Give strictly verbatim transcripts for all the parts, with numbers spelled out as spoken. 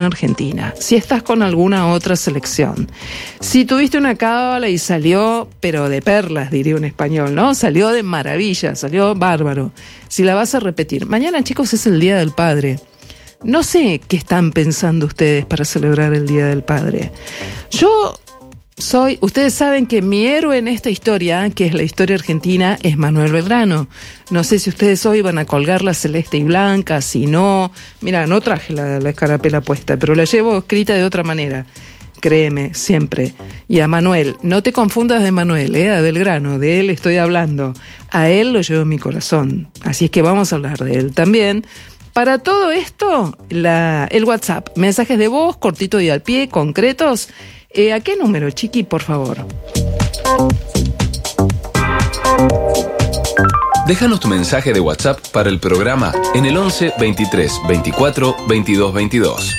Argentina, si estás con alguna otra selección, si tuviste una cábala y salió, pero de perlas, diría un español, ¿no? Salió de maravilla, salió bárbaro. Si la vas a repetir. Mañana, chicos, es el Día del Padre. No sé qué están pensando ustedes para celebrar el Día del Padre. Yo soy, ustedes saben que mi héroe en esta historia, que es la historia argentina, es Manuel Belgrano. No sé si ustedes hoy van a colgar la celeste y blanca, si no. Mira, no traje la, la escarapela puesta, pero la llevo escrita de otra manera. Créeme, siempre. Y a Manuel, no te confundas de Manuel, ¿eh? A Belgrano, de él estoy hablando. A él lo llevo en mi corazón. Así es que vamos a hablar de él también. Para todo esto, la, el WhatsApp, mensajes de voz, cortito y al pie, concretos. Eh, ¿A qué número, Chiqui, por favor? Déjanos tu mensaje de WhatsApp para el programa en el once, veintitrés, veinticuatro, veintidós, veintidós.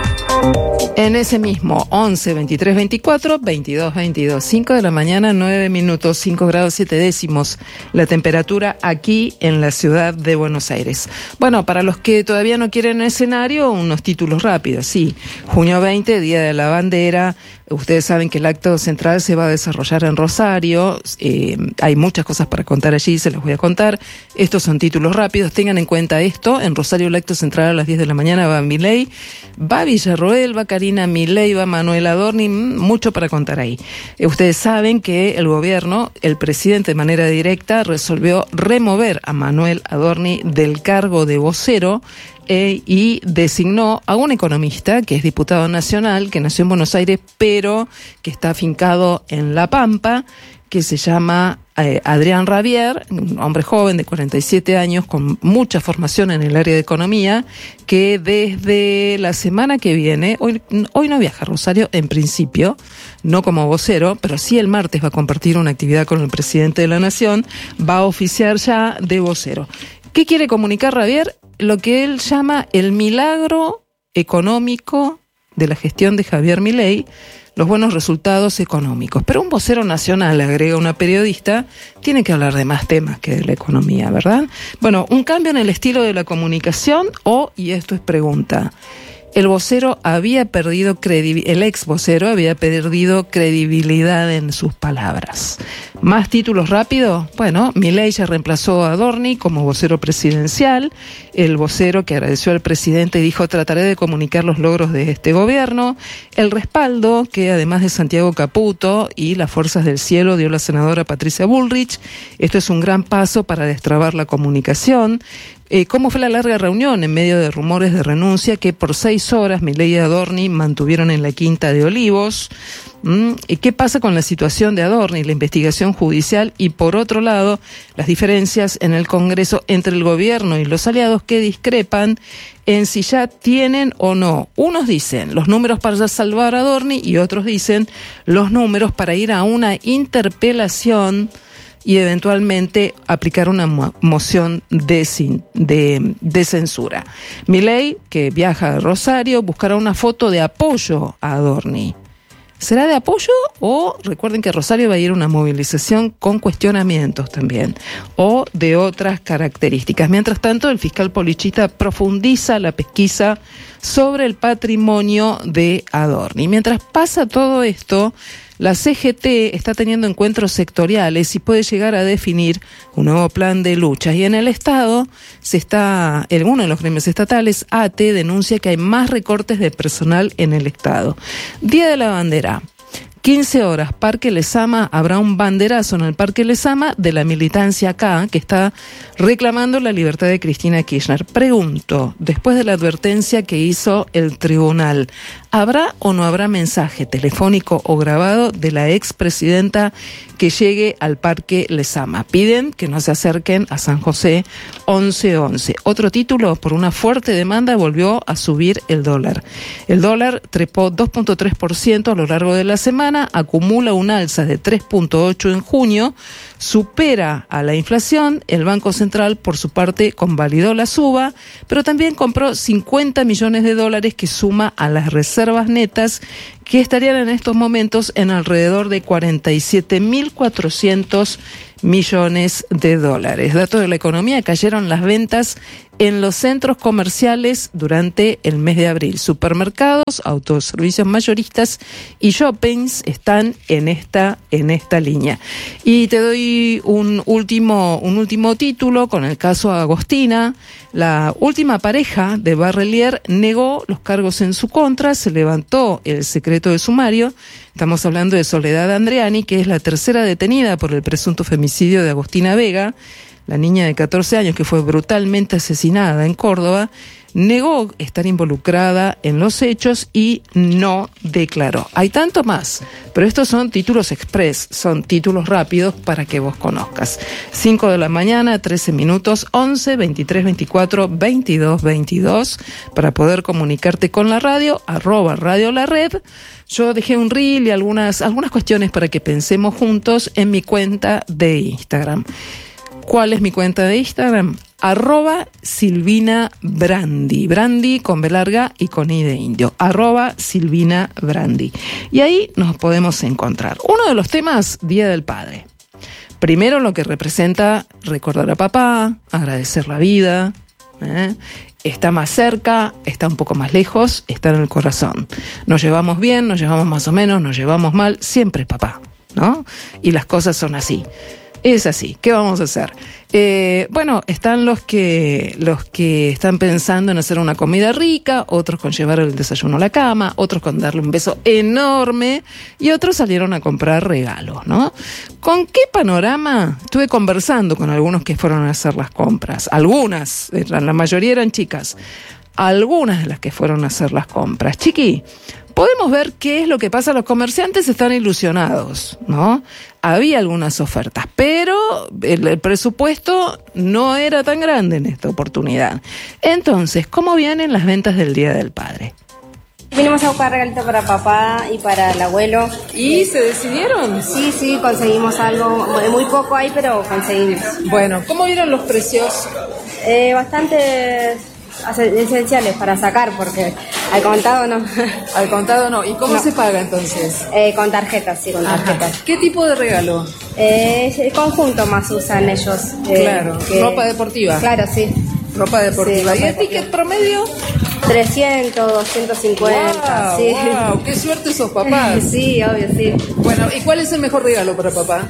En ese mismo once, veintitrés, veinticuatro, veintidós, veintidós. cinco de la mañana, nueve minutos, cinco grados siete décimos. La temperatura aquí en la ciudad de Buenos Aires. Bueno, para los que todavía no quieren escenario, unos títulos rápidos. Sí, junio veinte, Día de la Bandera. Ustedes saben que el acto central se va a desarrollar en Rosario. Eh, hay muchas cosas para contar allí, se los voy a contar. Estos son títulos rápidos, tengan en cuenta esto. En Rosario el acto central a las diez de la mañana va Milei, va Villarroel, va Karina Milei, va Manuel Adorni, mucho para contar ahí. Eh, ustedes saben que el gobierno, el presidente de manera directa, resolvió remover a Manuel Adorni del cargo de vocero. Eh, y designó a un economista que es diputado nacional, que nació en Buenos Aires, pero que está afincado en La Pampa, que se llama eh, Adrián Rabier, un hombre joven de cuarenta y siete años, con mucha formación en el área de economía, que desde la semana que viene, hoy, hoy no viaja a Rosario en principio, no como vocero, pero sí el martes va a compartir una actividad con el presidente de la Nación, va a oficiar ya de vocero. ¿Qué quiere comunicar Rabier? Lo que él llama el milagro económico de la gestión de Javier Milei, los buenos resultados económicos. Pero un vocero nacional, agrega una periodista, tiene que hablar de más temas que de la economía, ¿verdad? Bueno, un cambio en el estilo de la comunicación o, y esto es pregunta, el vocero había perdido credibilidad, el ex vocero había perdido credibilidad en sus palabras. Más títulos rápidos. Bueno, Milei ya reemplazó a Adorni como vocero presidencial. El vocero que agradeció al presidente dijo: trataré de comunicar los logros de este gobierno. El respaldo que además de Santiago Caputo y las fuerzas del cielo dio la senadora Patricia Bullrich. Esto es un gran paso para destrabar la comunicación. Eh, ¿Cómo fue la larga reunión en medio de rumores de renuncia que por seis horas Milei y Adorni mantuvieron en la Quinta de Olivos? ¿Mm? ¿Y qué pasa con la situación de Adorni, la investigación judicial y, por otro lado, las diferencias en el Congreso entre el gobierno y los aliados que discrepan en si ya tienen o no? Unos dicen los números para salvar a Adorni y otros dicen los números para ir a una interpelación y eventualmente aplicar una mo- moción de, sin, de, de censura. Milei, que viaja a Rosario, buscará una foto de apoyo a Adorni. ¿Será de apoyo o recuerden que Rosario va a ir a una movilización con cuestionamientos también o de otras características? Mientras tanto, el fiscal Polichita profundiza la pesquisa sobre el patrimonio de Adorni. Mientras pasa todo esto, la C G T está teniendo encuentros sectoriales y puede llegar a definir un nuevo plan de lucha. Y en el Estado, se está, en uno de los gremios estatales, A T E, denuncia que hay más recortes de personal en el Estado. Día de la Bandera. quince horas, Parque Lezama, habrá un banderazo en el Parque Lezama de la militancia acá, que está reclamando la libertad de Cristina Kirchner. Pregunto, después de la advertencia que hizo el tribunal, ¿habrá o no habrá mensaje telefónico o grabado de la expresidenta que llegue al Parque Lezama? Piden que no se acerquen a San José once once. Otro título, por una fuerte demanda volvió a subir el dólar. El dólar trepó dos punto tres por ciento a lo largo de la semana, acumula un alza de tres punto ocho por ciento en junio, supera a la inflación. El Banco Central, por su parte, convalidó la suba, pero también compró cincuenta millones de dólares que suma a las reservas netas que estarían en estos momentos en alrededor de cuarenta y siete mil cuatrocientos millones de dólares. Datos de la economía: cayeron las ventas en los centros comerciales durante el mes de abril. Supermercados, autoservicios mayoristas y shoppings están en esta, en esta línea. Y te doy un último, un último título con el caso Agostina. La última pareja de Barrelier negó los cargos en su contra, se levantó el secreto de sumario. Estamos hablando de Soledad Andreani, que es la tercera detenida por el presunto femicidio de Agostina Vega, la niña de catorce años que fue brutalmente asesinada en Córdoba. Negó estar involucrada en los hechos y no declaró. Hay tanto más, pero estos son títulos express, son títulos rápidos para que vos conozcas. cinco de la mañana, trece minutos, once, veintitrés, veinticuatro, veintidós, veintidós, para poder comunicarte con la radio, arroba Radio La Red. Yo dejé un reel y algunas, algunas cuestiones para que pensemos juntos en mi cuenta de Instagram. ¿Cuál es mi cuenta de Instagram? Arroba Silvina Brandi. Brandi con B larga y con I de indio. Arroba Silvina Brandi. Y ahí nos podemos encontrar. Uno de los temas, Día del Padre. Primero lo que representa recordar a papá, agradecer la vida. ¿eh? Está más cerca, está un poco más lejos, está en el corazón. Nos llevamos bien, nos llevamos más o menos, nos llevamos mal. Siempre es papá, ¿no? Y las cosas son así. Es así. ¿Qué vamos a hacer? Eh, bueno, están los que los que están pensando en hacer una comida rica, otros con llevar el desayuno a la cama, otros con darle un beso enorme y otros salieron a comprar regalos, ¿no? ¿Con qué panorama? Estuve conversando con algunos que fueron a hacer las compras. Algunas, la mayoría eran chicas. Algunas de las que fueron a hacer las compras. Chiqui, podemos ver qué es lo que pasa. Los comerciantes están ilusionados, ¿no? Había algunas ofertas, pero el, el presupuesto no era tan grande en esta oportunidad. Entonces, ¿cómo vienen las ventas del Día del Padre? Vinimos a buscar regalito para papá y para el abuelo. ¿Y se decidieron? Sí, sí, conseguimos algo. Muy poco hay, pero conseguimos. Bueno, ¿cómo vieron los precios? Eh, bastante esenciales para sacar, porque al contado no. Al contado no. ¿Y cómo no. se paga entonces? Eh, con tarjetas, sí, con tarjetas. Ajá. ¿Qué tipo de regalo? Eh, el conjunto más usan ellos. Eh, claro, que... ropa deportiva. Claro, sí. Ropa deportiva. Sí, ¿Y el ticket promedio? trescientos, doscientos cincuenta. Wow, sí. wow, qué suerte esos papás. Sí, obvio, sí. Bueno, ¿y cuál es el mejor regalo para papá?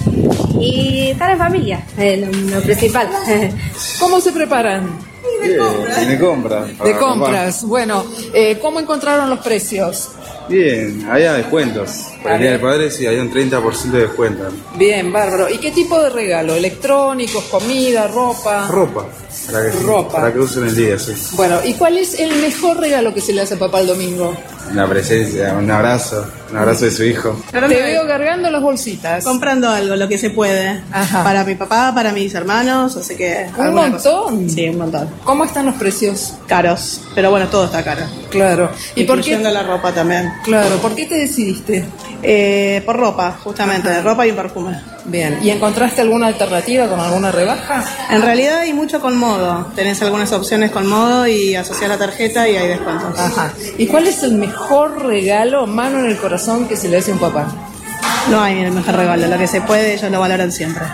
Y estar en familia, eh, lo, lo principal. ¿Cómo se preparan? Bien, de compras. De compras. Papá. Bueno, eh, ¿cómo encontraron los precios? Bien, había descuentos. Para el Día del Padre sí, había un treinta por ciento de descuento. Bien, bárbaro. ¿Y qué tipo de regalo? ¿Electrónicos, comida, ropa? Ropa. Para que, ropa. Para que usen el día, sí. Bueno, ¿y cuál es el mejor regalo que se le hace a papá el domingo? Una presencia, un abrazo, un abrazo de su hijo. Te veo cargando las bolsitas. Comprando algo, lo que se puede. Ajá. Para mi papá, para mis hermanos, así que... ¿Un montón? Cosa. Sí, un montón. ¿Cómo están los precios? Caros, pero bueno, todo está caro. Claro. ¿Y por qué? la ropa también. Claro, ¿por qué te decidiste? Eh, por ropa, justamente, Ajá. ropa y perfume. Bien, ¿y encontraste alguna alternativa con alguna rebaja? En realidad hay mucho con modo. Tenés algunas opciones con modo y asociar la tarjeta y hay descuentos. Ajá. ¿Y cuál es el mejor regalo, mano en el corazón, que se le hace a un papá? No hay el mejor regalo, lo que se puede ellos lo valoran siempre.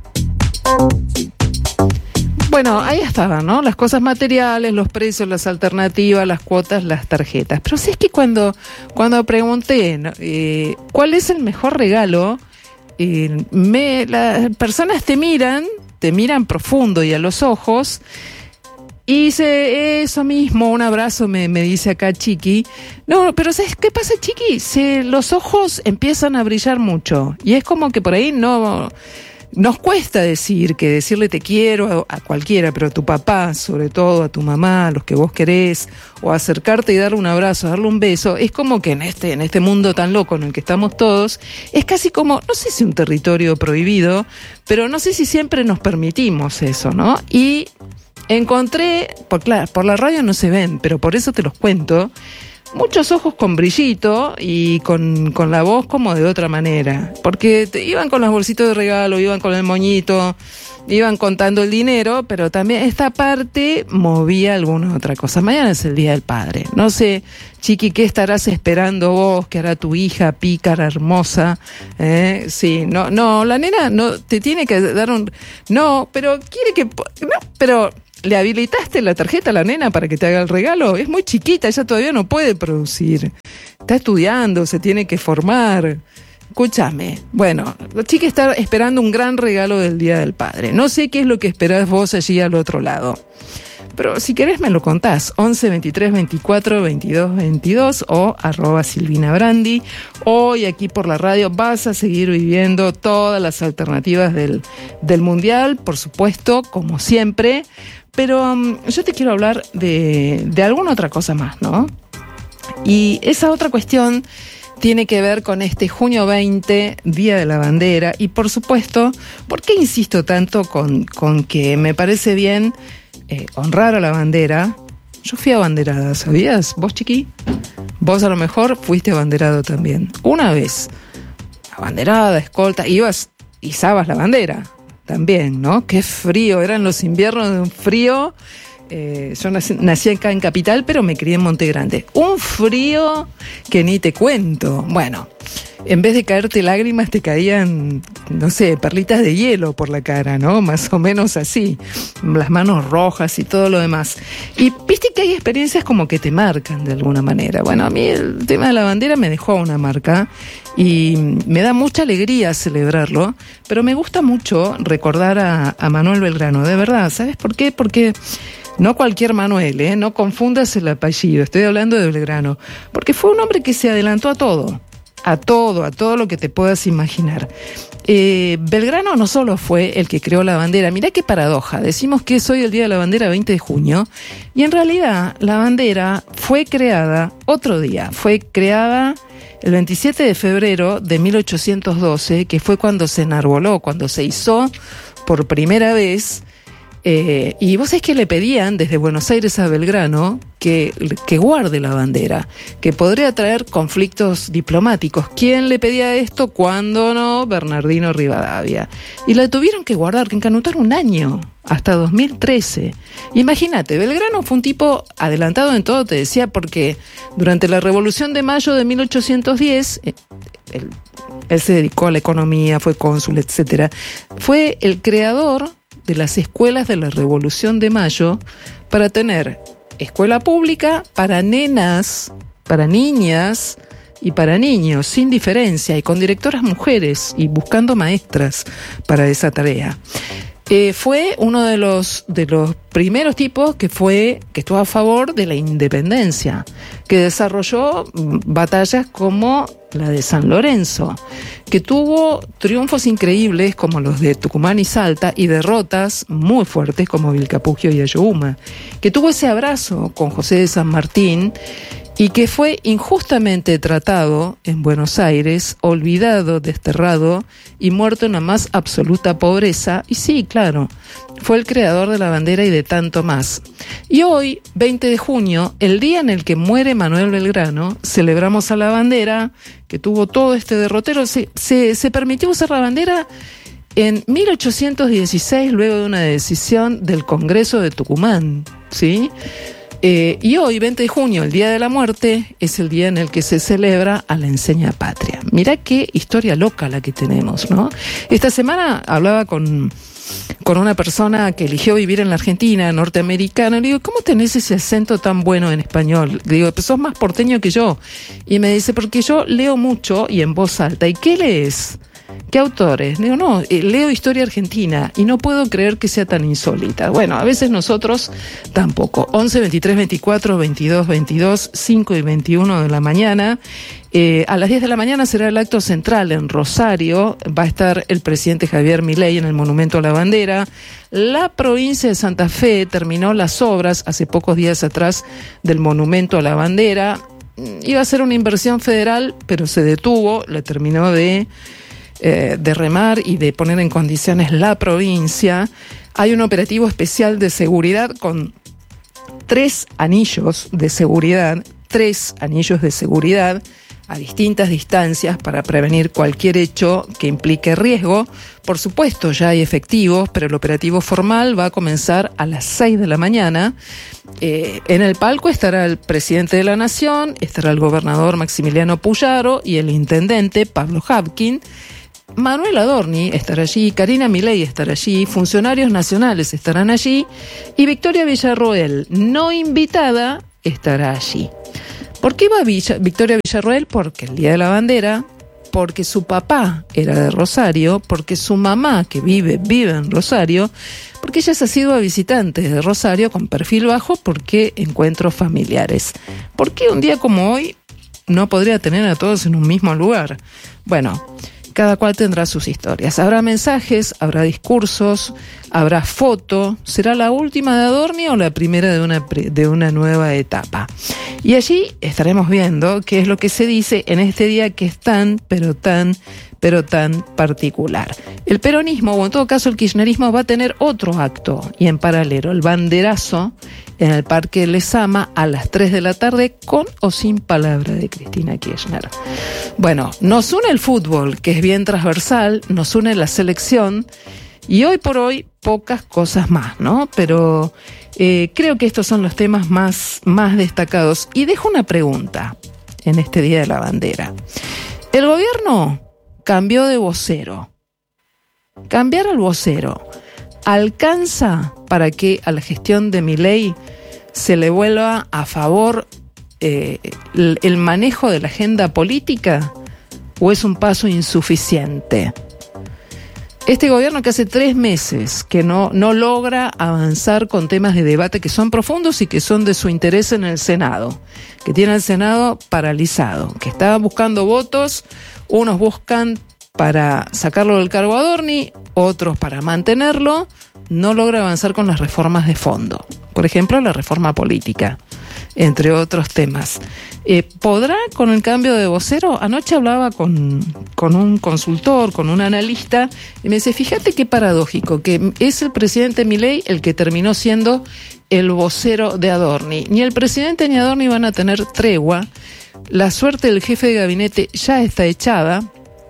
Bueno, ahí estaban, ¿no? Las cosas materiales, los precios, las alternativas, las cuotas, las tarjetas. Pero sí es que cuando, cuando pregunté, ¿no? eh, ¿cuál es el mejor regalo? Eh, me, las personas te miran, te miran profundo y a los ojos, y dice, eso mismo, un abrazo, me, me dice acá Chiqui. No, pero ¿sabes qué pasa, Chiqui? Se, los ojos empiezan a brillar mucho, y es como que por ahí no... Nos cuesta decir que decirle te quiero a, a cualquiera, pero a tu papá, sobre todo, a tu mamá, a los que vos querés, o acercarte y darle un abrazo, darle un beso, es como que en este, en este mundo tan loco en el que estamos todos, es casi como, no sé si un territorio prohibido, pero no sé si siempre nos permitimos eso, ¿no? Y encontré, por, claro, por la radio no se ven, pero por eso te los cuento, muchos ojos con brillito y con, con la voz como de otra manera. Porque te, iban con las bolsitas de regalo, iban con el moñito, iban contando el dinero, pero también esta parte movía alguna otra cosa. Mañana es el Día del Padre. No sé, Chiqui, ¿qué estarás esperando vos? ¿Qué hará tu hija pícara, hermosa? ¿Eh? Sí, no, no, la nena no te tiene que dar un... No, pero quiere que... No, pero... ¿Le habilitaste la tarjeta a la nena para que te haga el regalo? Es muy chiquita, ella todavía no puede producir. Está estudiando, se tiene que formar. Escúchame. Bueno, la chica está esperando un gran regalo del Día del Padre. No sé qué es lo que esperás vos allí al otro lado. Pero si querés me lo contás. once, veintitrés, veinticuatro, veintidós, veintidós o arroba Silvina Brandi. Hoy aquí por la radio vas a seguir viviendo todas las alternativas del, del Mundial, por supuesto, como siempre. Pero um, yo te quiero hablar de, de alguna otra cosa más, ¿no? Y esa otra cuestión tiene que ver con este junio veinte, Día de la Bandera. Y por supuesto, ¿por qué insisto tanto con, con que me parece bien eh, honrar a la bandera? Yo fui abanderada, ¿sabías? ¿Vos, chiqui? Vos a lo mejor fuiste abanderado también. Una vez, abanderada, escolta, ibas, izabas la bandera también, ¿no? Qué frío, eran los inviernos de un frío. Eh, yo nací, nací acá en Capital, pero me crié en Monte Grande. Un frío que ni te cuento. Bueno, en vez de caerte lágrimas, te caían, no sé, perlitas de hielo por la cara, ¿no? Más o menos así. Las manos rojas y todo lo demás. Y viste que hay experiencias como que te marcan de alguna manera. Bueno, a mí el tema de la bandera me dejó una marca y me da mucha alegría celebrarlo, pero me gusta mucho recordar a, a Manuel Belgrano, de verdad. ¿Sabes por qué? Porque no cualquier Manuel, ¿eh? No confundas el apellido, estoy hablando de Belgrano, porque fue un hombre que se adelantó a todo. A todo, a todo lo que te puedas imaginar. Eh, Belgrano no solo fue el que creó la bandera, mirá qué paradoja, decimos que es hoy el Día de la Bandera veinte de junio, y en realidad la bandera fue creada otro día, fue creada el veintisiete de febrero de mil ochocientos doce, que fue cuando se enarboló, cuando se izó por primera vez. Eh, y vos sabés que le pedían desde Buenos Aires a Belgrano que, que guarde la bandera, que podría traer conflictos diplomáticos. ¿Quién le pedía esto? Cuando no, Bernardino Rivadavia. Y la tuvieron que guardar, que encanutar un año, hasta dos mil trece. Imagínate, Belgrano fue un tipo adelantado en todo, te decía, porque durante la Revolución de Mayo de mil ochocientos diez, eh, él, él se dedicó a la economía, fue cónsul, etcétera. Fue el creador de las escuelas de la Revolución de Mayo para tener escuela pública para nenas, para niñas y para niños, sin diferencia, y con directoras mujeres y buscando maestras para esa tarea. Eh, fue uno de los, de los primeros tipos que fue, que estuvo a favor de la independencia, que desarrolló batallas como la de San Lorenzo, que tuvo triunfos increíbles como los de Tucumán y Salta y derrotas muy fuertes como Vilcapugio y Ayohuma, que tuvo ese abrazo con José de San Martín y que fue injustamente tratado en Buenos Aires, olvidado, desterrado y muerto en la más absoluta pobreza. Y sí, claro, fue el creador de la bandera y de tanto más. Y hoy, veinte de junio, el día en el que muere Manuel Belgrano, celebramos a la bandera, que tuvo todo este derrotero. Se, se, se permitió usar la bandera en mil ochocientos dieciséis, luego de una decisión del Congreso de Tucumán, ¿sí? Eh, y hoy, veinte de junio, el Día de la Muerte, es el día en el que se celebra a la enseña patria. Mirá qué historia loca la que tenemos, ¿no? Esta semana hablaba con, con una persona que eligió vivir en la Argentina, norteamericana. Le digo, ¿cómo tenés ese acento tan bueno en español? Le digo, pues sos más porteño que yo. Y me dice, porque yo leo mucho y en voz alta. ¿Y qué lees? ¿Qué autores? Digo, no, eh, leo historia argentina y no puedo creer que sea tan insólita. Bueno, a veces nosotros tampoco. once, veintitrés, veinticuatro, veintidós, veintidós, cinco y veintiuno de la mañana. Eh, a las diez de la mañana será el acto central en Rosario. Va a estar el presidente Javier Milei en el Monumento a la Bandera. La provincia de Santa Fe terminó las obras hace pocos días atrás del Monumento a la Bandera. Iba a ser una inversión federal, pero se detuvo, la terminó de... Eh, de remar y de poner en condiciones la provincia. Hay un operativo especial de seguridad con tres anillos de seguridad, tres anillos de seguridad a distintas distancias para prevenir cualquier hecho que implique riesgo. Por supuesto, ya hay efectivos, pero el operativo formal va a comenzar a las seis de la mañana. Eh, en el palco estará el presidente de la Nación, estará el gobernador Maximiliano Puyaro y el intendente Pablo Habkin. Manuel Adorni estará allí, Karina Milei estará allí, funcionarios nacionales estarán allí y Victoria Villarroel, no invitada, estará allí. ¿Por qué va Villa, Victoria Villarroel? Porque el Día de la Bandera, porque su papá era de Rosario, porque su mamá, que vive, vive en Rosario, porque ella se ha sido visitante de Rosario con perfil bajo, porque encuentros familiares. ¿Por qué un día como hoy no podría tener a todos en un mismo lugar? Bueno, cada cual tendrá sus historias. Habrá mensajes, habrá discursos, habrá foto. ¿Será la última de Adorni o la primera de una, de una nueva etapa? Y allí estaremos viendo qué es lo que se dice en este día que es tan, pero tan, pero tan particular. El peronismo, o en todo caso el kirchnerismo, va a tener otro acto, y en paralelo, el banderazo en el Parque Lezama a las tres de la tarde, con o sin palabra de Cristina Kirchner. Bueno, nos une el fútbol, que es bien transversal, nos une la selección, y hoy por hoy pocas cosas más, ¿no? Pero eh, creo que estos son los temas más, más destacados. Y dejo una pregunta en este Día de la Bandera. El gobierno cambió de vocero. Cambiar al vocero ¿alcanza para que a la gestión de Milei se le vuelva a favor eh, el, el manejo de la agenda política, o es un paso insuficiente? Este gobierno, que hace tres meses que no, no logra avanzar con temas de debate que son profundos y que son de su interés en el Senado, que tiene el Senado paralizado, que está buscando votos, unos buscan para sacarlo del cargo a Adorni, otros para mantenerlo, no logra avanzar con las reformas de fondo. Por ejemplo, la reforma política, entre otros temas. Eh, ¿Podrá con el cambio de vocero? Anoche hablaba con, con un consultor, con un analista, y me dice, fíjate qué paradójico, que es el presidente Milei el que terminó siendo el vocero de Adorni. Ni el presidente ni Adorni van a tener tregua. La suerte del jefe de gabinete ya está echada,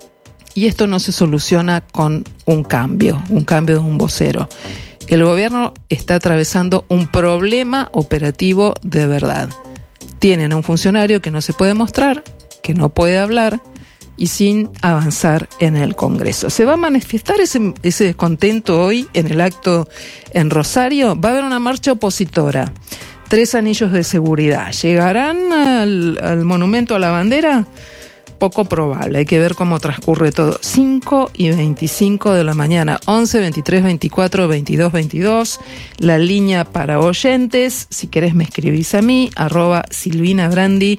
y esto no se soluciona con un cambio, un cambio de un vocero. El gobierno está atravesando un problema operativo de verdad. Tienen a un funcionario que no se puede mostrar, que no puede hablar y sin avanzar en el Congreso. ¿Se va a manifestar ese, ese descontento hoy en el acto en Rosario? Va a haber una marcha opositora, tres anillos de seguridad. ¿Llegarán al, al monumento a la bandera? Poco probable, hay que ver cómo transcurre todo. cinco y veinticinco de la mañana, once, veintitrés, veinticuatro, veintidós, veintidós, la línea para oyentes, si querés me escribís a mí, arroba Silvina Brandi,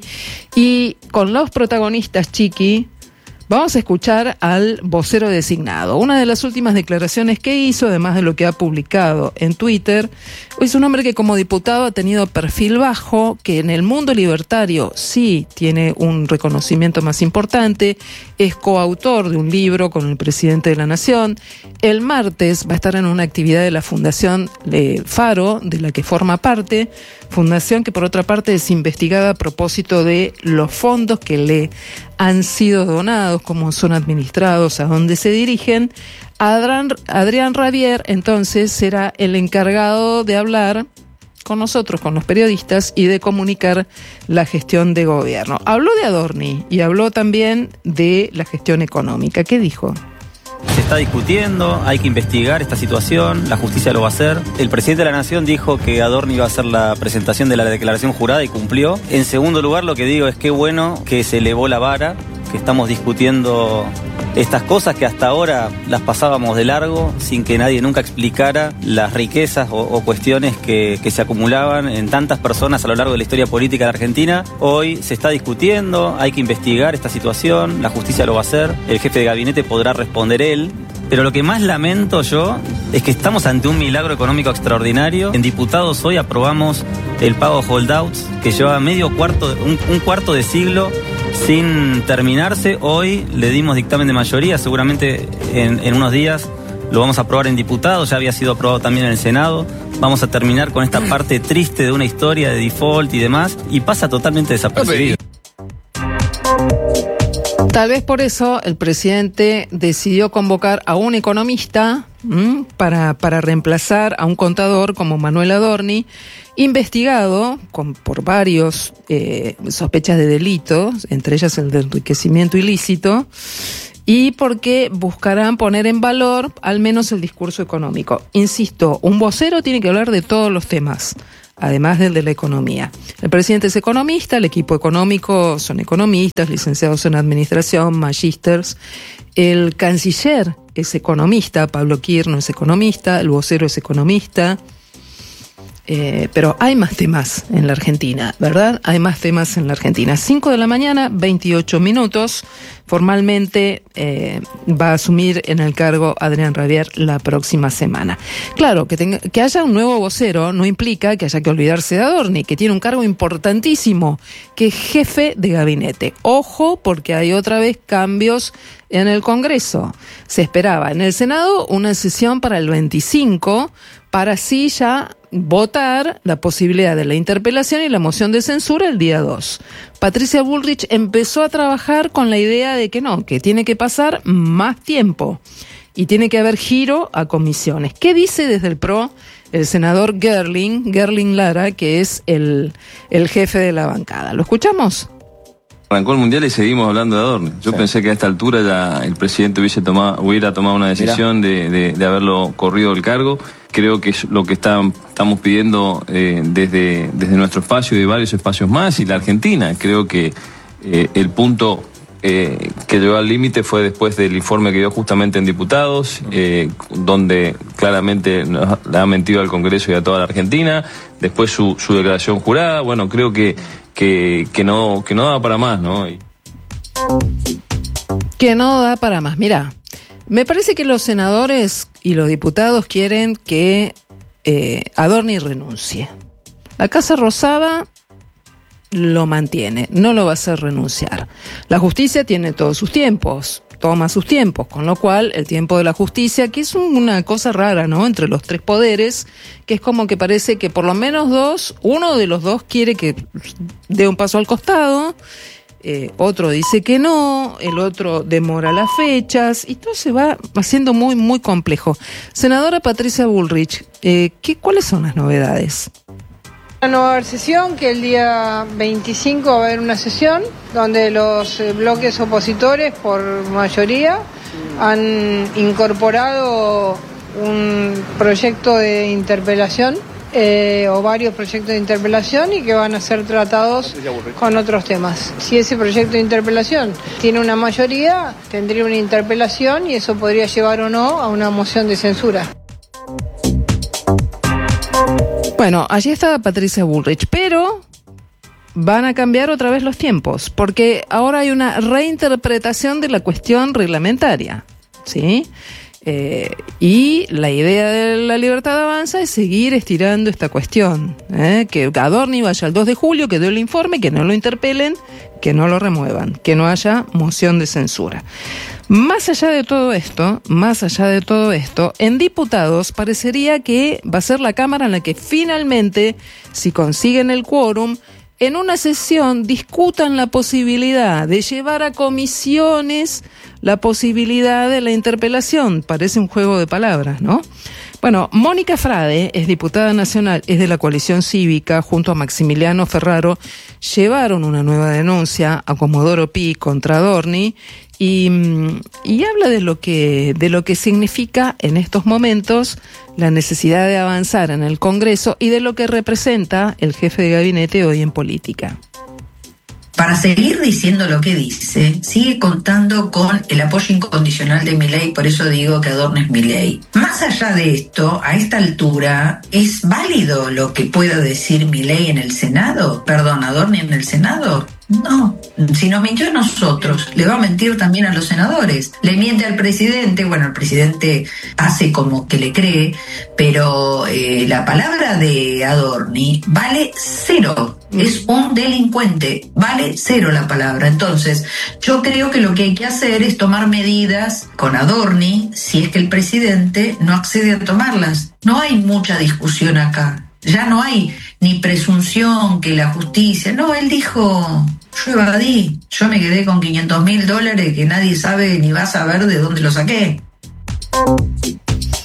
y con los protagonistas, Chiqui, vamos a escuchar al vocero designado. Una de las últimas declaraciones que hizo, además de lo que ha publicado en Twitter, es un hombre que como diputado ha tenido perfil bajo, que en el mundo libertario sí tiene un reconocimiento más importante, es coautor de un libro con el presidente de la Nación. El martes va a estar en una actividad de la Fundación eh, Faro, de la que forma parte, fundación que por otra parte es investigada a propósito de los fondos que le han sido donados, cómo son administrados, a dónde se dirigen. Adrián, Adrián Rabier, entonces, será el encargado de hablar con nosotros, con los periodistas, y de comunicar la gestión de gobierno. Habló de Adorni y habló también de la gestión económica. ¿Qué dijo? Se está discutiendo, hay que investigar esta situación, la justicia lo va a hacer. El presidente de la Nación dijo que Adorni iba a hacer la presentación de la declaración jurada y cumplió. En segundo lugar, lo que digo es que bueno que se elevó la vara, que estamos discutiendo estas cosas que hasta ahora las pasábamos de largo sin que nadie nunca explicara las riquezas o, o cuestiones que, que se acumulaban en tantas personas a lo largo de la historia política de Argentina. Hoy se está discutiendo, hay que investigar esta situación, la justicia lo va a hacer, el jefe de gabinete podrá responder él. Pero lo que más lamento yo es que estamos ante un milagro económico extraordinario. En diputados hoy aprobamos el pago de holdouts que lleva medio cuarto, un, un cuarto de siglo sin terminarse. Hoy le dimos dictamen de mayoría, seguramente en, en unos días lo vamos a aprobar en diputados, ya había sido aprobado también en el Senado. Vamos a terminar con esta parte triste de una historia de default y demás, y pasa totalmente desapercibido. Tal vez por eso el presidente decidió convocar a un economista ¿m? para, para reemplazar a un contador como Manuel Adorni, investigado con, por varios eh, sospechas de delitos, entre ellas el de enriquecimiento ilícito, y porque buscarán poner en valor al menos el discurso económico. Insisto, un vocero tiene que hablar de todos los temas, además del de la economía. El presidente es economista, el equipo económico son economistas, licenciados en administración, magísters. El canciller es economista, Pablo Kirno es economista, el vocero es economista. Eh, pero hay más temas en la Argentina, ¿verdad? Hay más temas en la Argentina. cinco de la mañana, veintiocho minutos. Formalmente eh, va a asumir en el cargo Adrián Rabier la próxima semana. Claro, que, tenga, que haya un nuevo vocero no implica que haya que olvidarse de Adorni, que tiene un cargo importantísimo, que es jefe de gabinete. Ojo, porque hay otra vez cambios en el Congreso. Se esperaba en el Senado una sesión para el veinticinco, para así ya votar la posibilidad de la interpelación y la moción de censura el día dos. Patricia Bullrich empezó a trabajar con la idea de que no, que tiene que pasar más tiempo y tiene que haber giro a comisiones. ¿Qué dice desde el P R O el senador Gerling, Gerling Lara, que es el, el jefe de la bancada? ¿Lo escuchamos? Arrancó el Mundial y seguimos hablando de Adorni. Yo sí. pensé que a esta altura ya el presidente hubiese tomado, hubiera tomado una decisión de, de, de haberlo corrido del cargo. Creo que es lo que está, estamos pidiendo eh, desde, desde nuestro espacio y de varios espacios más, y la Argentina. Creo que eh, el punto eh, que llegó al límite fue después del informe que dio justamente en diputados, eh, donde claramente le ha mentido al Congreso y a toda la Argentina. Después su, su declaración jurada. Bueno, creo que Que, que no que no da para más, ¿no? Que no da para más. Mira, me parece que los senadores y los diputados quieren que eh, Adorni renuncie. La Casa Rosada lo mantiene, no lo va a hacer renunciar. La justicia tiene todos sus tiempos, toma sus tiempos, con lo cual el tiempo de la justicia, que es una cosa rara, ¿no?, entre los tres poderes, que es como que parece que por lo menos dos, uno de los dos quiere que dé un paso al costado, eh, otro dice que no, el otro demora las fechas, y todo se va haciendo muy, muy complejo. Senadora Patricia Bullrich, eh, ¿qué, ¿cuáles son las novedades? No va a haber sesión, que el día veinticinco va a haber una sesión donde los bloques opositores, por mayoría, han incorporado un proyecto de interpelación eh, o varios proyectos de interpelación, y que van a ser tratados con otros temas. Si ese proyecto de interpelación tiene una mayoría, tendría una interpelación y eso podría llevar o no a una moción de censura. Bueno, allí está Patricia Bullrich, pero van a cambiar otra vez los tiempos, porque ahora hay una reinterpretación de la cuestión reglamentaria, ¿sí? Eh, y la idea de la Libertad Avanza es seguir estirando esta cuestión, ¿eh? Que Adorni vaya el dos de julio, que dé el informe, que no lo interpelen, que no lo remuevan, que no haya moción de censura. Más allá de todo esto, más allá de todo esto, en diputados parecería que va a ser la Cámara en la que finalmente, si consiguen el quórum, en una sesión discutan la posibilidad de llevar a comisiones la posibilidad de la interpelación. Parece un juego de palabras, ¿no? Bueno, Mónica Frade es diputada nacional, es de la coalición cívica, junto a Maximiliano Ferraro, llevaron una nueva denuncia a Comodoro Pi contra Adorni, y, y habla de lo que, de lo que significa en estos momentos la necesidad de avanzar en el Congreso y de lo que representa el jefe de gabinete hoy en política. Para seguir diciendo lo que dice, sigue contando con el apoyo incondicional de Milei, por eso digo que Adorni es Milei. Más allá de esto, a esta altura, ¿es válido lo que pueda decir Milei en el Senado? Perdón, Adorni en el Senado. No, si nos mintió a nosotros, le va a mentir también a los senadores. Le miente al presidente, bueno, el presidente hace como que le cree, pero eh, la palabra de Adorni vale cero. Es un delincuente, vale cero la palabra. Entonces, yo creo que lo que hay que hacer es tomar medidas con Adorni si es que el presidente no accede a tomarlas. No hay mucha discusión acá. Ya no hay ni presunción que la justicia... No, él dijo, yo evadí, yo me quedé con quinientos mil dólares que nadie sabe ni va a saber de dónde lo saqué.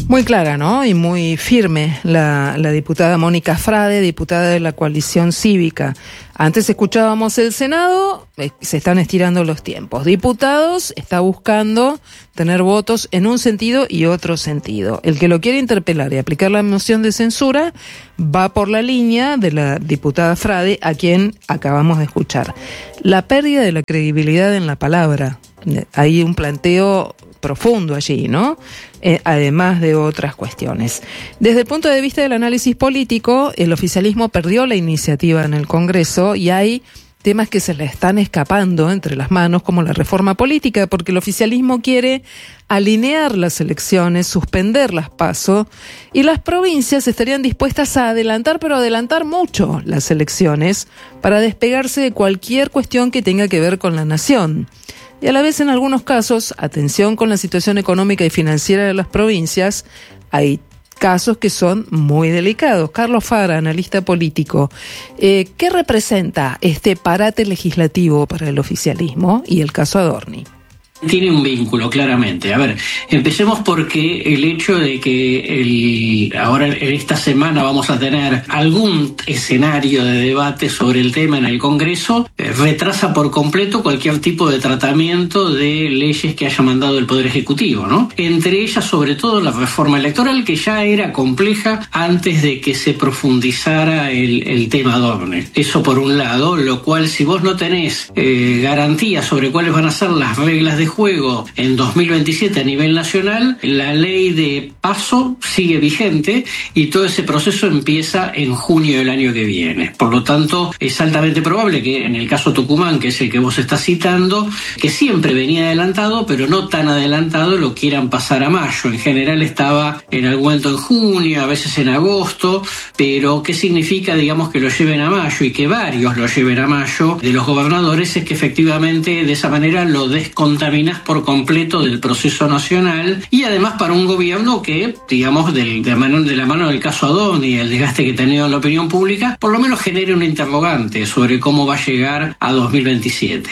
Muy clara, ¿no? Y muy firme la, la diputada Mónica Frade, diputada de la coalición cívica. Antes escuchábamos el Senado, eh, se están estirando los tiempos. Diputados está buscando tener votos en un sentido y otro sentido. El que lo quiere interpelar y aplicar la moción de censura va por la línea de la diputada Frade, a quien acabamos de escuchar. La pérdida de la credibilidad en la palabra. Hay un planteo profundo allí, ¿no? Eh, además de otras cuestiones. Desde el punto de vista del análisis político, el oficialismo perdió la iniciativa en el Congreso y hay temas que se le están escapando entre las manos, como la reforma política, porque el oficialismo quiere alinear las elecciones, suspender las PASO, y las provincias estarían dispuestas a adelantar, pero adelantar mucho las elecciones para despegarse de cualquier cuestión que tenga que ver con la nación. Y a la vez, en algunos casos, atención con la situación económica y financiera de las provincias, hay casos que son muy delicados. Carlos Fara, analista político, eh, ¿qué representa este parate legislativo para el oficialismo y el caso Adorni? Tiene un vínculo, claramente. A ver, empecemos porque el hecho de que el, ahora en esta semana vamos a tener algún escenario de debate sobre el tema en el Congreso, eh, retrasa por completo cualquier tipo de tratamiento de leyes que haya mandado el Poder Ejecutivo, ¿no? Entre ellas, sobre todo, la reforma electoral, que ya era compleja antes de que se profundizara el, el tema Adorni. Eso por un lado, lo cual, si vos no tenés eh, garantías sobre cuáles van a ser las reglas de juego en dos mil veintisiete a nivel nacional, la ley de PASO sigue vigente y todo ese proceso empieza en junio del año que viene. Por lo tanto, es altamente probable que en el caso Tucumán, que es el que vos estás citando, que siempre venía adelantado, pero no tan adelantado, lo quieran pasar a mayo. En general estaba en algún momento en junio, a veces en agosto, pero ¿qué significa, digamos, que lo lleven a mayo y que varios lo lleven a mayo de los gobernadores? Es que efectivamente de esa manera lo descontaminás por completo del proceso nacional, y además para un gobierno que, digamos, del, de, mano, de la mano del caso Adorni y el desgaste que ha tenido en la opinión pública, por lo menos genere un interrogante sobre cómo va a llegar a dos mil veintisiete.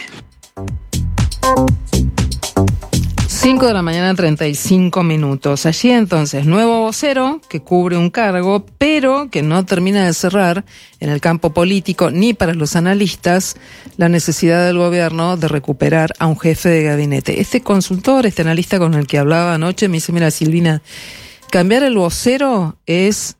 cinco de la mañana, treinta y cinco minutos. Allí entonces, nuevo vocero que cubre un cargo, pero que no termina de cerrar en el campo político ni para los analistas la necesidad del gobierno de recuperar a un jefe de gabinete. Este consultor, este analista con el que hablaba anoche, me dice, mira, Silvina, cambiar el vocero es,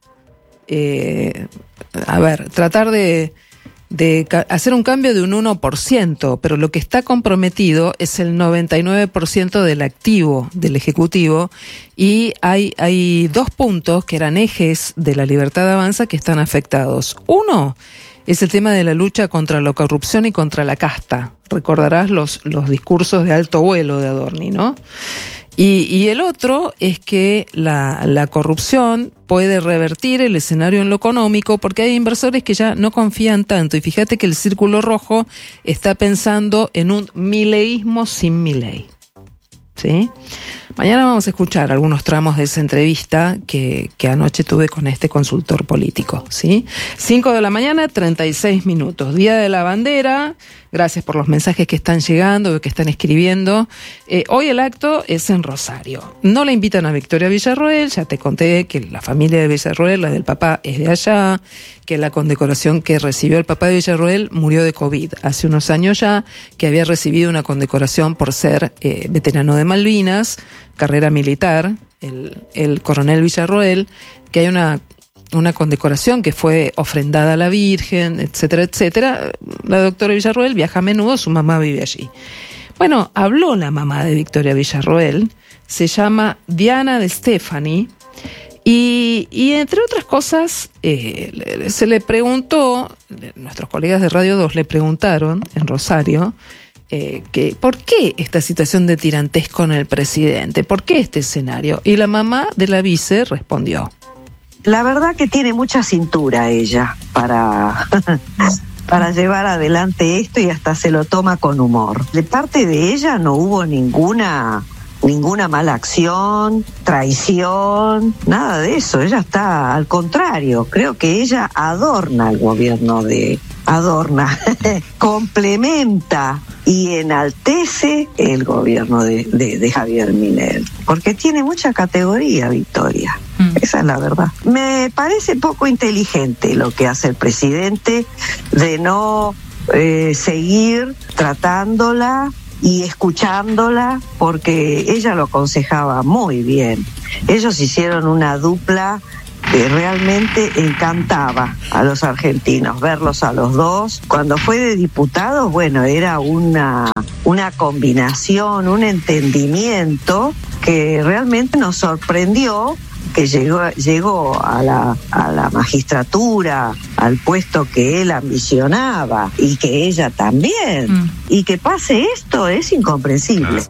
eh, a ver, tratar de... de hacer un cambio de un uno por ciento, pero lo que está comprometido es el noventa y nueve por ciento del activo del Ejecutivo, y hay, hay dos puntos que eran ejes de la Libertad Avanza que están afectados. Uno es el tema de la lucha contra la corrupción y contra la casta. Recordarás los, los discursos de alto vuelo de Adorni, ¿no? Y, y el otro es que la, la corrupción puede revertir el escenario en lo económico, porque hay inversores que ya no confían tanto. Y fíjate que el Círculo Rojo está pensando en un mileísmo sin Milei. ¿Sí? Mañana vamos a escuchar algunos tramos de esa entrevista que, que anoche tuve con este consultor político. ¿Sí? cinco de la mañana, treinta y seis minutos. Día de la Bandera. Gracias por los mensajes que están llegando, que están escribiendo. Eh, hoy el acto es en Rosario. No la invitan a Victoria Villarroel. Ya te conté que la familia de Villarroel, la del papá, es de allá, que la condecoración que recibió el papá de Villarroel murió de COVID hace unos años ya, que había recibido una condecoración por ser eh, veterano de Malvinas, carrera militar, el, el coronel Villarroel, que hay una... una condecoración que fue ofrendada a la Virgen, etcétera, etcétera. La doctora Villarroel viaja a menudo, su mamá vive allí. Bueno, habló la mamá de Victoria Villarroel, se llama Diana de Stefani, y, y entre otras cosas, eh, se le preguntó, nuestros colegas de Radio dos le preguntaron en Rosario, eh, que ¿por qué esta situación de tirantesco en el presidente? ¿Por qué este escenario? Y la mamá de la vice respondió. La verdad que tiene mucha cintura ella para, para llevar adelante esto, y hasta se lo toma con humor. De parte de ella no hubo ninguna, ninguna mala acción, traición, nada de eso. Ella está al contrario. Creo que ella adorna el gobierno de... Adorna, complementa y enaltece el gobierno de, de, de Javier Milei, porque tiene mucha categoría, Victoria. Mm. Esa es la verdad. Me parece poco inteligente lo que hace el presidente de no eh, seguir tratándola y escuchándola, porque ella lo aconsejaba muy bien. Ellos hicieron una dupla que realmente encantaba a los argentinos, verlos a los dos. Cuando fue de diputado, bueno, era una, una combinación, un entendimiento que realmente nos sorprendió, que llegó, llegó a la, a la magistratura, al puesto que él ambicionaba, y que ella también. Mm. Y que pase esto es incomprensible.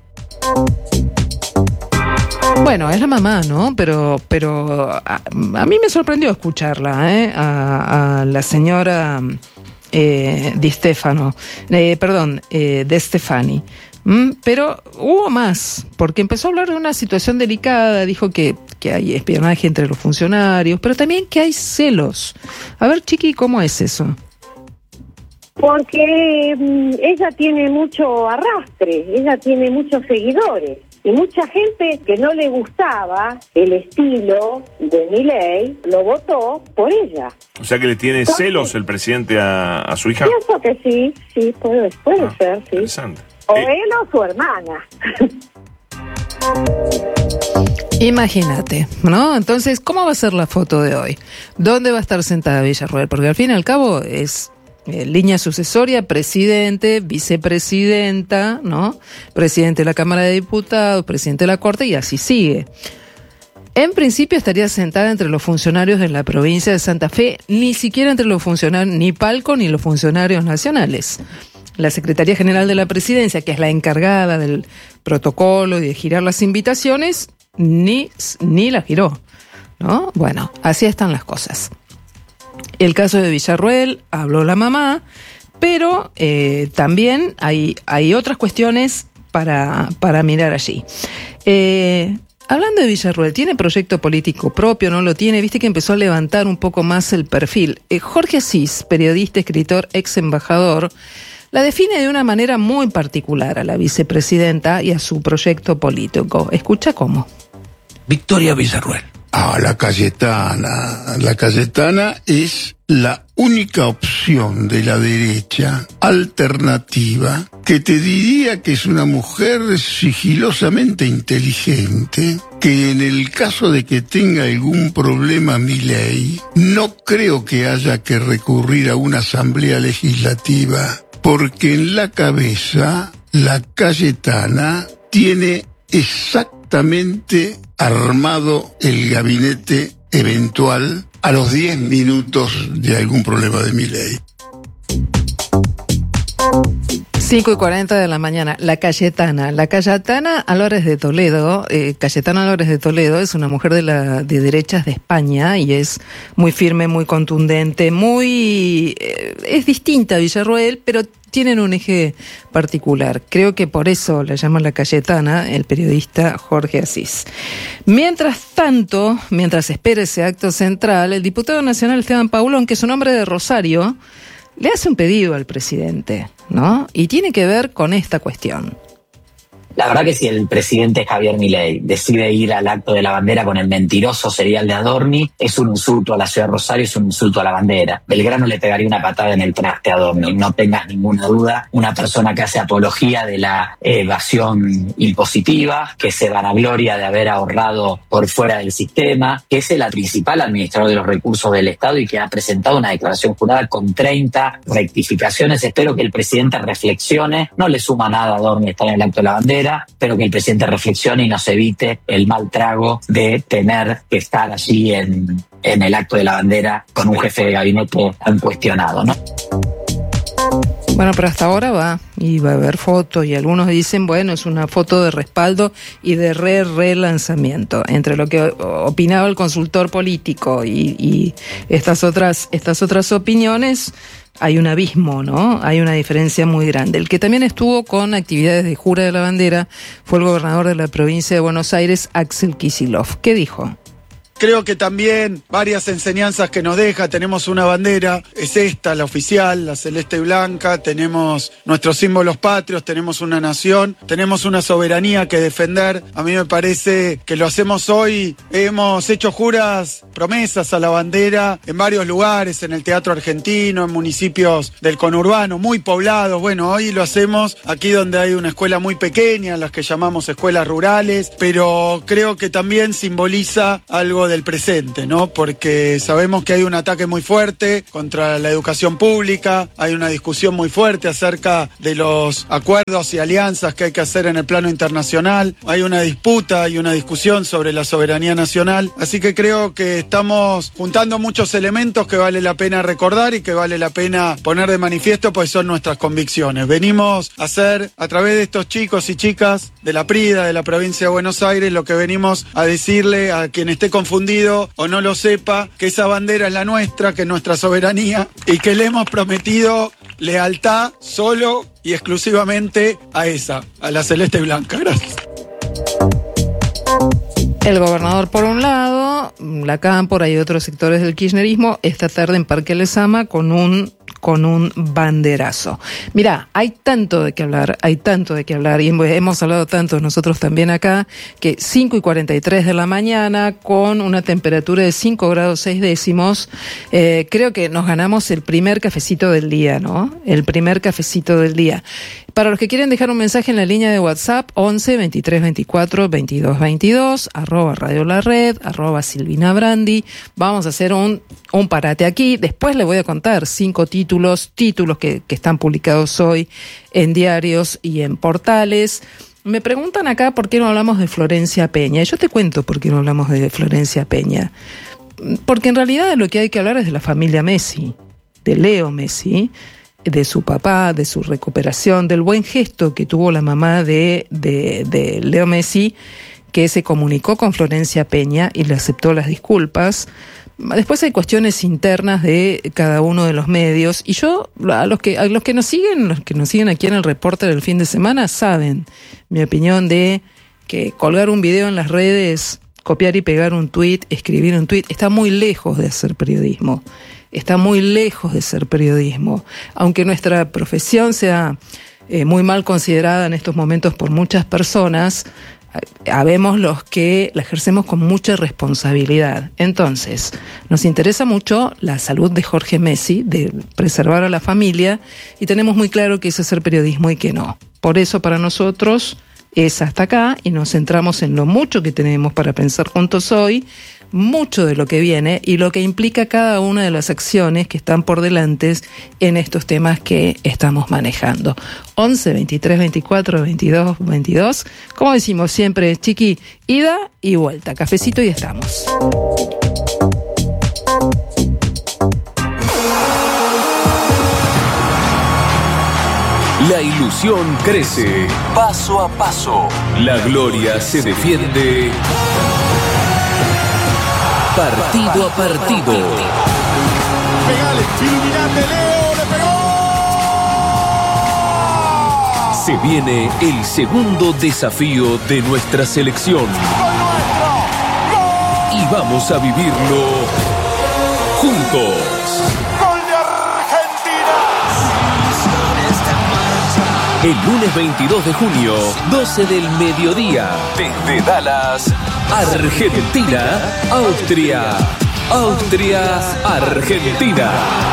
Bueno, es la mamá, ¿no? Pero, pero a, a mí me sorprendió escucharla, ¿eh? A, a la señora eh, Di Stefano, eh, perdón, eh, De Stefani. Mm, pero hubo más, porque empezó a hablar de una situación delicada, dijo que, que hay espionaje entre los funcionarios, pero también que hay celos. A ver, Chiqui, ¿cómo es eso? Porque mm, ella tiene mucho arrastre, ella tiene muchos seguidores. Y mucha gente que no le gustaba el estilo de Milei lo votó por ella. O sea que le tiene Entonces, celos el presidente a, a su hija. Pienso que sí, sí, puede, puede ah, ser, sí. Interesante. O eh. él o su hermana. Imagínate, ¿no? Entonces, ¿cómo va a ser la foto de hoy? ¿Dónde va a estar sentada Villarroel? Porque al fin y al cabo es... Eh, línea sucesoria, presidente, vicepresidenta, ¿no? Presidente de la Cámara de Diputados, presidente de la Corte, y así sigue. En principio estaría sentada entre los funcionarios de la provincia de Santa Fe, ni siquiera entre los funcionarios, ni Palco, ni los funcionarios nacionales. La Secretaría General de la Presidencia, que es la encargada del protocolo y de girar las invitaciones, ni, ni la giró, ¿no? Bueno, así están las cosas. El caso de Villarroel, habló la mamá, pero eh, también hay, hay otras cuestiones para, para mirar allí. Eh, hablando de Villarroel, ¿tiene proyecto político propio? ¿No lo tiene? Viste que empezó a levantar un poco más el perfil. Eh, Jorge Asís, periodista, escritor, ex embajador, la define de una manera muy particular a la vicepresidenta y a su proyecto político. Escucha cómo. Victoria Villarroel. Ah, la Cayetana. La Cayetana es la única opción de la derecha alternativa que te diría que es una mujer sigilosamente inteligente, que en el caso de que tenga algún problema Milei, no creo que haya que recurrir a una asamblea legislativa, porque en la cabeza la Cayetana tiene exactamente armado el gabinete eventual a los diez minutos de algún problema de Milei. cinco y cuarenta de la mañana, la Cayetana. La Cayetana Álvarez de Toledo, eh, Cayetana Álvarez de Toledo es una mujer de la de derechas de España y es muy firme, muy contundente, muy... Eh, es distinta a Villarroel, pero tienen un eje particular. Creo que por eso la llaman la Cayetana, el periodista Jorge Asís. Mientras tanto, mientras espera ese acto central, el diputado nacional Esteban Paulón, que es un hombre de Rosario, le hace un pedido al presidente, ¿no? Y tiene que ver con esta cuestión. La verdad que si el presidente Javier Milei decide ir al acto de la bandera con el mentiroso serial de Adorni, es un insulto a la ciudad de Rosario, es un insulto a la bandera. Belgrano le pegaría una patada en el traste a Adorni, no tengas ninguna duda. Una persona que hace apología de la evasión impositiva, que se vanagloria de haber ahorrado por fuera del sistema, que es el principal administrador de los recursos del Estado y que ha presentado una declaración jurada con treinta rectificaciones. Espero que el presidente reflexione. No le suma nada a Adorni estar en el acto de la bandera, pero que el presidente reflexione y nos evite el mal trago de tener que estar allí en, en el acto de la bandera con un jefe de gabinete tan cuestionado, ¿no? Bueno, pero hasta ahora va, y va a haber fotos, y algunos dicen, bueno, es una foto de respaldo y de re-relanzamiento. Entre lo que opinaba el consultor político y, y estas otras, estas otras opiniones, hay un abismo, ¿no? Hay una diferencia muy grande. El que también estuvo con actividades de jura de la bandera fue el gobernador de la provincia de Buenos Aires, Axel Kicillof. ¿Qué dijo? creo que también varias enseñanzas que nos deja. Tenemos una bandera, es esta, la oficial, la celeste y blanca, tenemos nuestros símbolos patrios, tenemos una nación, tenemos una soberanía que defender. A mí me parece que lo hacemos hoy, hemos hecho juras, promesas a la bandera en varios lugares, en el Teatro Argentino, en municipios del conurbano, muy poblados. Bueno, hoy lo hacemos aquí donde hay una escuela muy pequeña, las que llamamos escuelas rurales, pero creo que también simboliza algo del presente, ¿no? Porque sabemos que hay un ataque muy fuerte contra la educación pública, hay una discusión muy fuerte acerca de los acuerdos y alianzas que hay que hacer en el plano internacional, hay una disputa y una discusión sobre la soberanía nacional, así que creo que estamos juntando muchos elementos que vale la pena recordar y que vale la pena poner de manifiesto, pues son nuestras convicciones. Venimos a hacer, a través de estos chicos y chicas de la PRIDA, de la provincia de Buenos Aires, lo que venimos a decirle a quien esté confundido o no lo sepa, que esa bandera es la nuestra, que es nuestra soberanía y que le hemos prometido lealtad solo y exclusivamente a esa, a la celeste y blanca. Gracias. El gobernador por un lado, la Cámpora y otros sectores del kirchnerismo esta tarde en Parque Lezama con un con un banderazo. Mirá, hay tanto de qué hablar, hay tanto de qué hablar, y hemos hablado tanto nosotros también acá, que cinco y cuarenta y tres de la mañana, con una temperatura de cinco grados seis décimos, eh, creo que nos ganamos el primer cafecito del día, ¿no? El primer cafecito del día. Para los que quieren dejar un mensaje en la línea de WhatsApp, once, veintitrés, veinticuatro, veintidós, veintidós, arroba Radio La Red, arroba Silvina Brandi. Vamos a hacer un, un parate aquí. Después le voy a contar cinco títulos, títulos que, que están publicados hoy en diarios y en portales. Me preguntan acá por qué no hablamos de Florencia Peña. Yo te cuento por qué no hablamos de Florencia Peña. Porque en realidad lo que hay que hablar es de la familia Messi, de Leo Messi, de su papá, de su recuperación, del buen gesto que tuvo la mamá de, de, de Leo Messi, que se comunicó con Florencia Peña y le aceptó las disculpas. Después hay cuestiones internas de cada uno de los medios, y yo, a los que, a los que nos siguen, los que nos siguen aquí en el reporte del fin de semana, saben mi opinión de que colgar un video en las redes, copiar y pegar un tuit, escribir un tuit, está muy lejos de hacer periodismo. Está muy lejos de ser periodismo. Aunque nuestra profesión sea eh, muy mal considerada en estos momentos por muchas personas, habemos los que la ejercemos con mucha responsabilidad. Entonces, nos interesa mucho la salud de Jorge Messi, de preservar a la familia, y tenemos muy claro que es hacer periodismo y que no. Por eso, para nosotros es hasta acá, y nos centramos en lo mucho que tenemos para pensar juntos hoy, mucho de lo que viene y lo que implica cada una de las acciones que están por delante en estos temas que estamos manejando. once, veintitrés, veinticuatro, veintidós, veintidós. Como decimos siempre, chiqui, ida y vuelta. Cafecito y estamos. La ilusión crece paso a paso. La gloria se defiende partido a partido. Pegale, iluminante, Leo, le pegó. Se viene el segundo desafío de nuestra selección. Y vamos a vivirlo juntos. ¡Gol de Argentina! El lunes veintidós de junio, doce del mediodía, desde Dallas, Argentina, Austria. Austria, Argentina.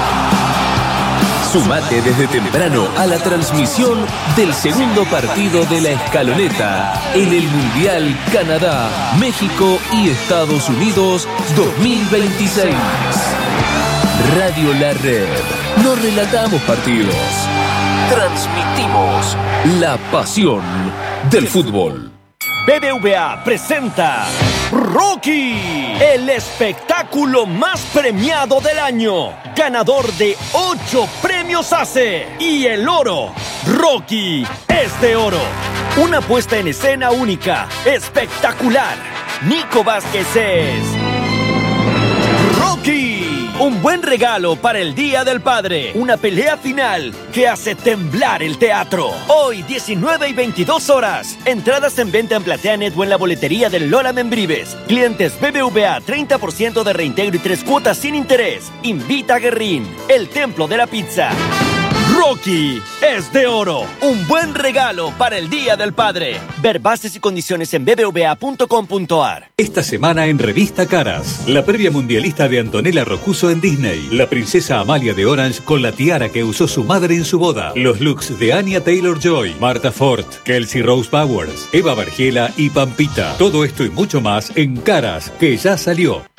Sumate desde temprano a la transmisión del segundo partido de la escaloneta en el Mundial Canadá, México y Estados Unidos dos mil veintiséis. Radio La Red. No relatamos partidos. Transmitimos la pasión del fútbol. B B V A presenta Rocky, el espectáculo más premiado del año, ganador de ocho premios A C E y el oro. Rocky es de oro. Una puesta en escena única, espectacular. Nico Vázquez es Rocky. un buen regalo para el Día del Padre. Una pelea final que hace temblar el teatro. Hoy, diecinueve y veintidós horas. Entradas en venta en PlateaNet o en la boletería del Lola Membrives. Clientes B B V A, treinta por ciento de reintegro y tres cuotas sin interés. Invita a Guerrín, el templo de la pizza. Rocky es de oro. Un buen regalo para el Día del Padre. Ver bases y condiciones en b b v a punto com punto a r. Esta semana en Revista Caras, la previa mundialista de Antonella Rocuso en Disney. La princesa Amalia de Orange con la tiara que usó su madre en su boda. Los looks de Anya Taylor-Joy, Martha Ford, Kelsey Rose Powers, Eva Bargiela y Pampita. Todo esto y mucho más en Caras, que ya salió.